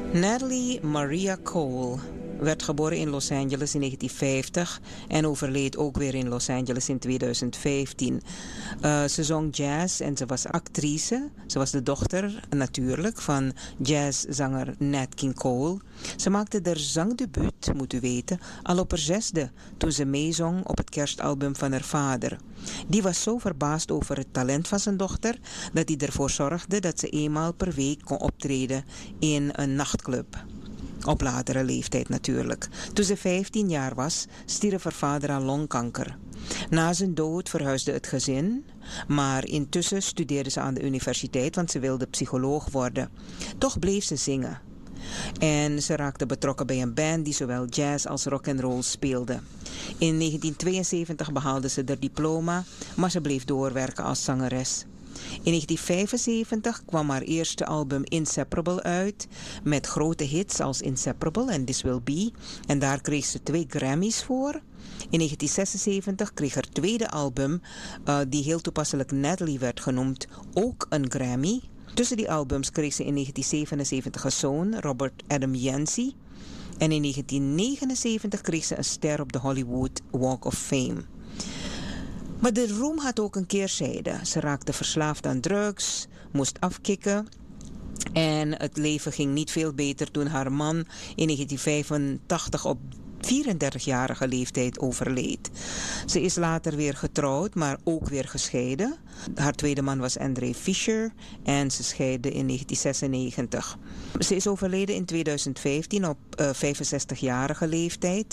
Natalie Maria Cole werd geboren in Los Angeles in 1950 en overleed ook weer in Los Angeles in 2015. Ze zong jazz en ze was actrice. Ze was de dochter natuurlijk van jazzzanger Nat King Cole. Ze maakte haar zangdebuut, moet u weten, al op haar 6e toen ze meezong op het kerstalbum van haar vader. Die was zo verbaasd over het talent van zijn dochter dat hij ervoor zorgde dat ze eenmaal per week kon optreden in een nachtclub. Op latere leeftijd natuurlijk. Toen ze 15 jaar was, stierf haar vader aan longkanker. Na zijn dood verhuisde het gezin, maar intussen studeerde ze aan de universiteit, want ze wilde psycholoog worden. Toch bleef ze zingen. En ze raakte betrokken bij een band die zowel jazz als rock'n'roll speelde. In 1972 behaalde ze haar diploma, maar ze bleef doorwerken als zangeres. In 1975 kwam haar eerste album Inseparable uit, met grote hits als Inseparable en This Will Be. En daar kreeg ze 2 Grammys voor. In 1976 kreeg haar tweede album, die heel toepasselijk Natalie werd genoemd, ook een Grammy. Tussen die albums kreeg ze in 1977 een zoon, Robert Adam Yancey. En in 1979 kreeg ze een ster op de Hollywood Walk of Fame. Maar de roem had ook een keerzijde. Ze raakte verslaafd aan drugs, moest afkicken. En het leven ging niet veel beter toen haar man in 1985 op 34-jarige leeftijd overleed. Ze is later weer getrouwd, maar ook weer gescheiden. Haar tweede man was Andre Fisher en ze scheidden in 1996. Ze is overleden in 2015 op 65-jarige leeftijd.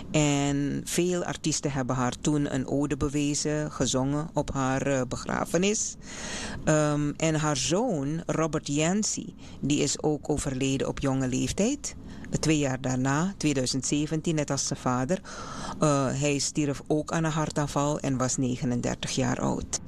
En veel artiesten hebben haar toen een ode bewezen, gezongen op haar begrafenis. En haar zoon, Robert Yancey, die is ook overleden op jonge leeftijd. 2 jaar daarna, 2017, net als zijn vader. Hij stierf ook aan een hartaanval en was 39 jaar oud.